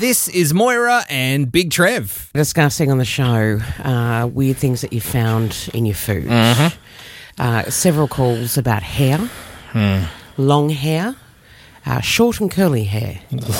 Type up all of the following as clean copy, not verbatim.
This is Moira and Big Trev. Discussing on the show weird things that you found in your food. Several calls about hair, long hair, short and curly hair.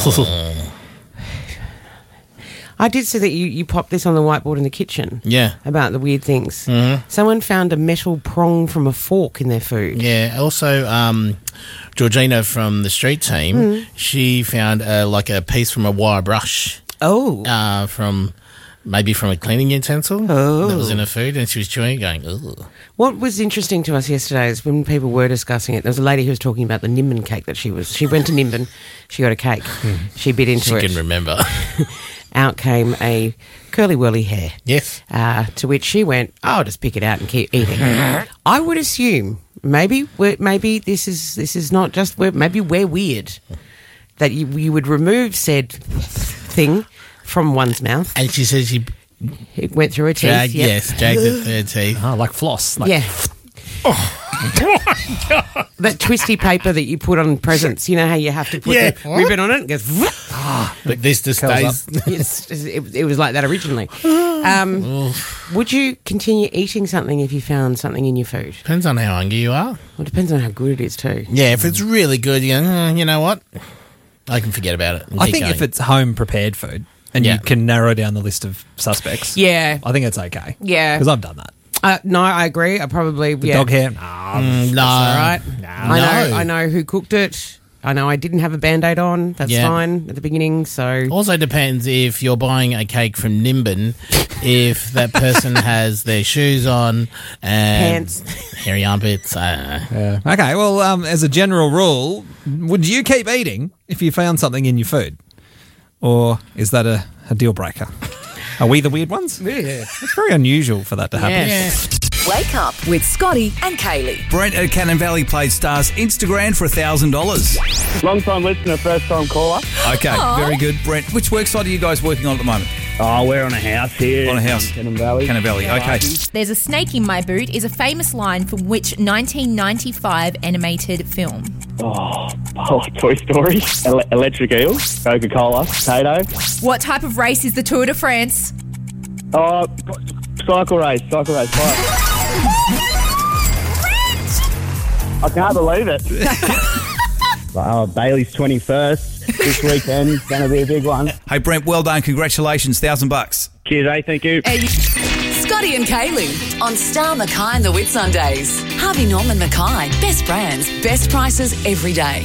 I did see that you popped this on the whiteboard in the kitchen. Yeah. About the weird things. Someone found a metal prong from a fork in their food. Yeah. Also, Georgina from the street team, she found a piece from a wire brush. Oh. From a cleaning utensil that was in her food, and she was chewing it going, ugh. What was interesting to us yesterday is when people were discussing it, there was a lady who was talking about the Nimbin cake that she went to Nimbin, she got a cake, she bit into it. She can remember. Out came a curly-whirly hair. Yes. To which she went, I'll just pick it out and keep eating. I would assume maybe this is not just maybe we're weird, that you would remove said thing from one's mouth. And she said it went through her teeth. dragged her teeth. Oh, like floss. Yeah. That twisty paper that you put on presents, you know how you have to put the ribbon on it and it goes... But this just stays... It was like that originally. Would you continue eating something if you found something in your food? Depends on how hungry you are. Well, it depends on how good it is too. Yeah, if it's really good, you go, you know what? I can forget about it. I think if it's home prepared food and you can narrow down the list of suspects, I think it's okay. Yeah. Because I've done that. No, I agree. I probably... Dog hair? No. That's all right. I know who cooked it. I know I didn't have a Band-Aid on. That's fine at the beginning, so... Also depends if you're buying a cake from Nimbin, if that person has their shoes on and... Pants. Hairy armpits. Yeah. Okay, well, as a general rule, would you keep eating if you found something in your food? Or is that a deal breaker? Are we the weird ones? Yeah. It's very unusual for that to happen. Yeah. Wake up with Scotty and Kaylee. Brent at Cannon Valley played Stars Instagram for $1,000. Long time listener, first time caller. Okay, very good. Brent, which work site are you guys working on at the moment? Oh, we're on a house here. On a house. Cannon Valley. Cannon Valley, okay. There's a snake in my boot is a famous line from which 1995 animated film? Oh, Toy Story. Electric Eel. Coca-Cola. Potato. What type of race is the Tour de France? Oh, cycle race. I can't believe it. Bailey's 21st this weekend. Going to be a big one. Hey, Brent, well done. Congratulations. $1,000. Cheers, thank you. Scotty and Kaylee on Star Mackay and the Whitsundays. Harvey Norman Mackay. Best brands, best prices every day.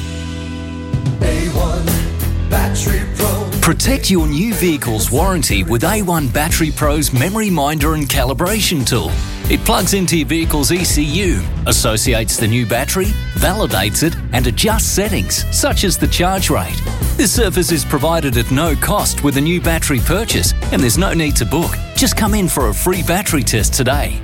A1 Battery Pro. Protect your new vehicle's warranty with A1 Battery Pro's Memory Minder and Calibration Tool. It plugs into your vehicle's ECU, associates the new battery, validates it, and adjusts settings, such as the charge rate. This service is provided at no cost with a new battery purchase, and there's no need to book. Just come in for a free battery test today.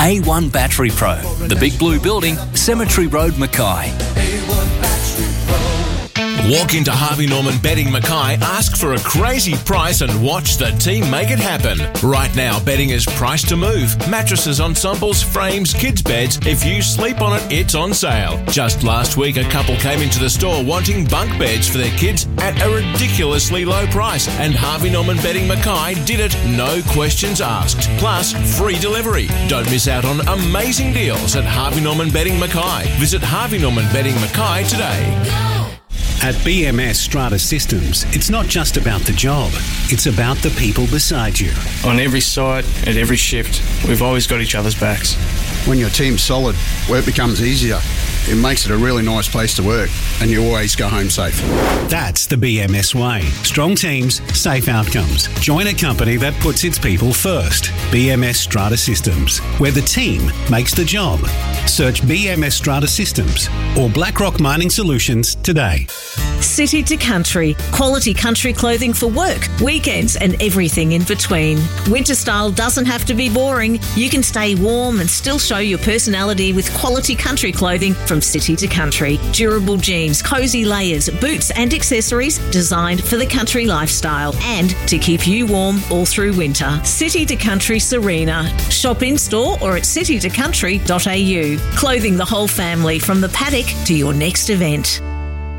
A1 Battery Pro, the Big Blue Building, Cemetery Road, Mackay. A1 Battery Pro. Walk into Harvey Norman Bedding Mackay, ask for a crazy price and watch the team make it happen. Right now, bedding is priced to move. Mattresses, ensembles, frames, kids' beds. If you sleep on it, it's on sale. Just last week, a couple came into the store wanting bunk beds for their kids at a ridiculously low price. And Harvey Norman Bedding Mackay did it, no questions asked. Plus, free delivery. Don't miss out on amazing deals at Harvey Norman Bedding Mackay. Visit Harvey Norman Bedding Mackay today. At BMS Strata Systems, it's not just about the job, it's about the people beside you. On every site, at every shift, we've always got each other's backs. When your team's solid, work becomes easier. It makes it a really nice place to work, and you always go home safe. That's the BMS way. Strong teams, safe outcomes. Join a company that puts its people first. BMS Strata Systems, where the team makes the job. Search BMS Strata Systems or BlackRock Mining Solutions today. City to Country. Quality country clothing for work, weekends and everything in between. Winter style doesn't have to be boring. You can stay warm and still show your personality with quality country clothing from City to Country. Durable jeans, cosy layers, boots and accessories designed for the country lifestyle and to keep you warm all through winter. City to Country Serena. Shop in store or at citytocountry.au. Clothing the whole family from the paddock to your next event.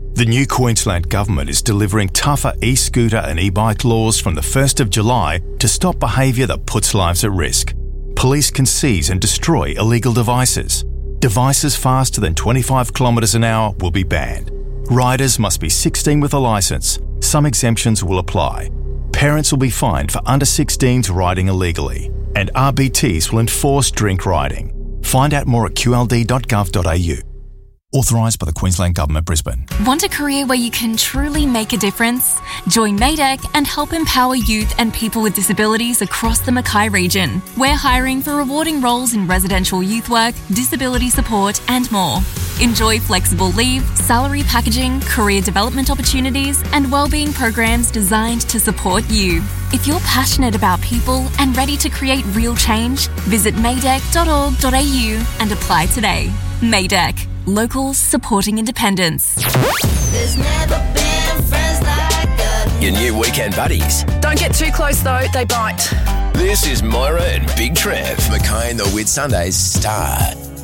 The new Queensland Government is delivering tougher e-scooter and e-bike laws from the 1st of July to stop behaviour that puts lives at risk. Police can seize and destroy illegal devices. Devices faster than 25 kilometres an hour will be banned. Riders must be 16 with a licence. Some exemptions will apply. Parents will be fined for under 16s riding illegally. And RBTs will enforce drink riding. Find out more at qld.gov.au. Authorised by the Queensland Government, Brisbane. Want a career where you can truly make a difference? Join Maydeck and help empower youth and people with disabilities across the Mackay region. We're hiring for rewarding roles in residential youth work, disability support and more. Enjoy flexible leave, salary packaging, career development opportunities and wellbeing programs designed to support you. If you're passionate about people and ready to create real change, visit maydeck.org.au and apply today. Maydeck. Locals supporting independence. There's never been friends like us. Your new weekend buddies. Don't get too close though, they bite. This is Moira and Big Trev. Mackay and the Whitsundays start